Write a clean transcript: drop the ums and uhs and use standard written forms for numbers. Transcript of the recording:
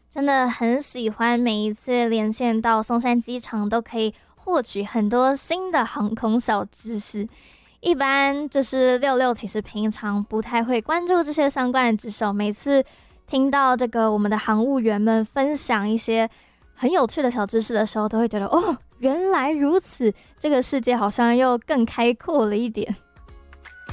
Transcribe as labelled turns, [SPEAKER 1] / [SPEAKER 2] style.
[SPEAKER 1] 真的很喜欢每一次连线到松山机场都可以获取很多新的航空小知识。一般就是六六其实平常不太会关注这些相关的知识，每次听到这个我们的航务员们分享一些很有趣的小知识的时候，都会觉得哦，原来如此，这个世界好像又更开阔了一点。